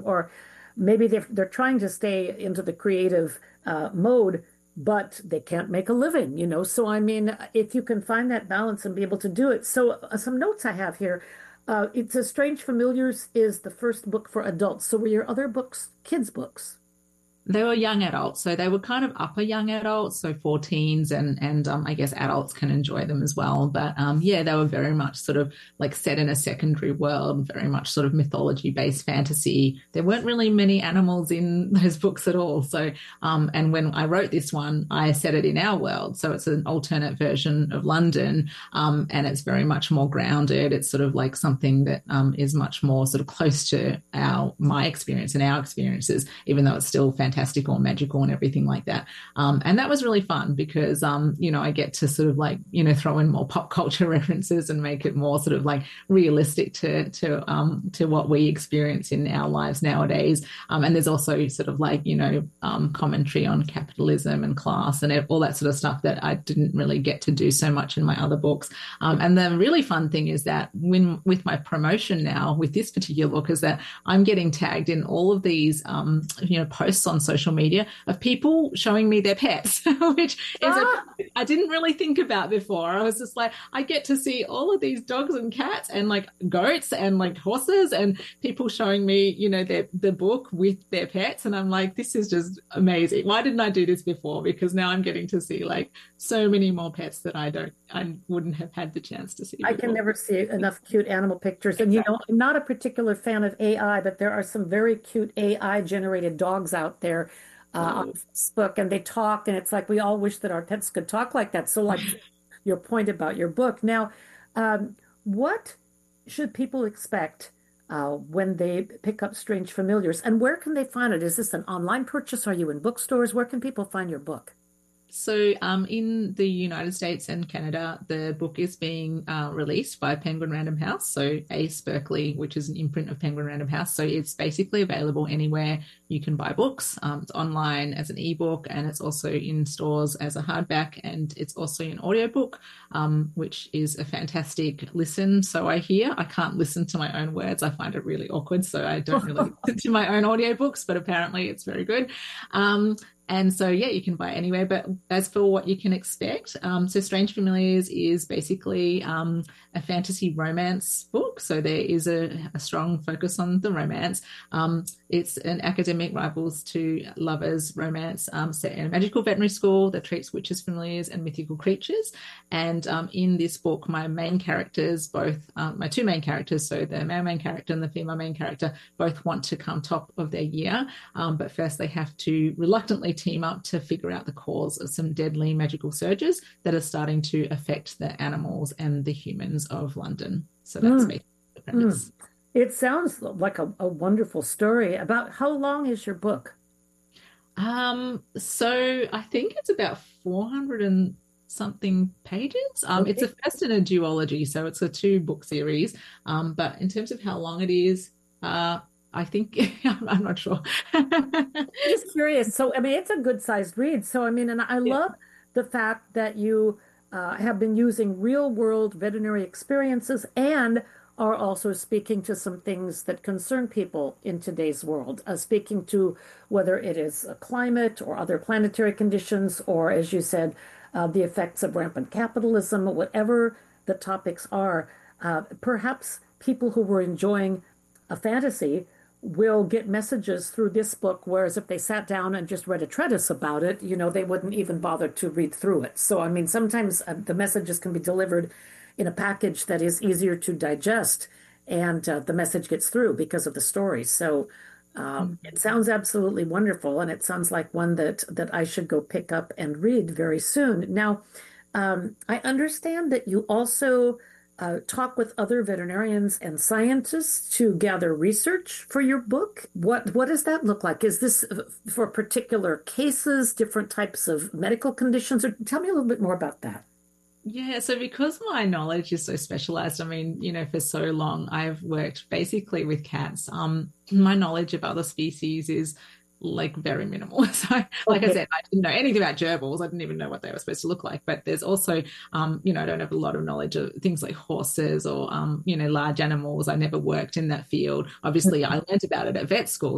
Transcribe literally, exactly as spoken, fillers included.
or maybe they're, they're trying to stay into the creative uh, mode, but they can't make a living, you know? So, I mean, if you can find that balance and be able to do it. So, uh, some notes I have here. Uh, it's a Strange Familiars is the first book for adults. So, were your other books kids' books? They were young adults, so they were kind of upper young adults, so for teens and and um, I guess adults can enjoy them as well. But um, yeah, they were very much sort of like set in a secondary world, very much sort of mythology-based fantasy. There weren't really many animals in those books at all. So um, and when I wrote this one, I set it in our world, so it's an alternate version of London, um, and it's very much more grounded. It's sort of like something that um, is much more sort of close to our my experience and our experiences, even though it's still fantastic. Fantastical, magical, and everything like that. Um, and that was really fun because, um, you know, I get to sort of like, you know, throw in more pop culture references and make it more sort of like realistic to to um, to what we experience in our lives nowadays. Um, and there's also sort of like, you know, um, commentary on capitalism and class and all that sort of stuff that I didn't really get to do so much in my other books. Um, and the really fun thing is that when with my promotion now with this particular book is that I'm getting tagged in all of these, um, you know, posts on social media of people showing me their pets, which is Ah, a, I didn't really think about before. I was just like, I get to see all of these dogs and cats and like goats and like horses and people showing me, you know, their the book with their pets. And I'm like, this is just amazing. Why didn't I do this before? Because now I'm getting to see like so many more pets that I don't, I wouldn't have had the chance to see I before. can never see enough cute animal pictures. And you know, I'm not a particular fan of A I, but there are some very cute A I generated dogs out there uh, on Oh. Facebook, and they talk, and it's like we all wish that our pets could talk like that. So, like your point about your book. Now, um, what should people expect uh, when they pick up Strange Familiars, and where can they find it? Is this an online purchase? Are you in bookstores? Where can people find your book? So, um, in the United States and Canada, the book is being uh, released by Penguin Random House. So, Ace Berkeley, which is an imprint of Penguin Random House. So, it's basically available anywhere you can buy books. Um, it's online as an ebook, and it's also in stores as a hardback, and it's also an audiobook, um, which is a fantastic listen. So, I hear I can't listen to my own words. I find it really awkward. So, I don't really listen to my own audiobooks, but apparently it's very good. Um, And so, yeah, you can buy it anywhere. But as for what you can expect, um, so Strange Familiars is basically um, a fantasy romance book. So there is a, a strong focus on the romance. Um, it's an academic rivals to lovers romance um, set in a magical veterinary school that treats witches, familiars, and mythical creatures. And um, in this book, my main characters, both um, my two main characters, so the male main character and the female main character, both want to come top of their year. Um, but first they have to reluctantly team up to figure out the cause of some deadly magical surges that are starting to affect the animals and the humans of London. So that's Mm, basically the mm. premise. It sounds like a, a wonderful story. About how long is your book? Um, so I think it's about four hundred and something pages. Um, it's a Okay. first in a duology, so it's a two book series. Um, but in terms of how long it is, uh, I think I'm not sure. Just curious. So, I mean, it's a good sized read. So, I mean, and I Yeah. love the fact that you uh, have been using real world veterinary experiences and are also speaking to some things that concern people in today's world, uh, speaking to whether it is a climate or other planetary conditions, or as you said, uh, the effects of rampant capitalism, whatever the topics are. Uh, perhaps people who were enjoying a fantasy will get messages through this book, whereas if they sat down and just read a treatise about it, you know, they wouldn't even bother to read through it. So, I mean, sometimes uh, the messages can be delivered in a package that is easier to digest, and uh, the message gets through because of the story. So, um, it sounds absolutely wonderful, and it sounds like one that that I should go pick up and read very soon. Now, um, I understand that you also uh, talk with other veterinarians and scientists to gather research for your book. What what does that look like? Is this uh, for particular cases, different types of medical conditions? Or tell me a little bit more about that. Yeah, so because my knowledge is so specialized, I mean, you know, for so long I've worked basically with cats. Um, my knowledge of other species is like very minimal. So, like I Okay. said, I didn't know anything about gerbils. I didn't even know what they were supposed to look like. But there's also, um, you know, I don't have a lot of knowledge of things like horses or, um, you know, large animals. I never worked in that field. Obviously, I learned about it at vet school.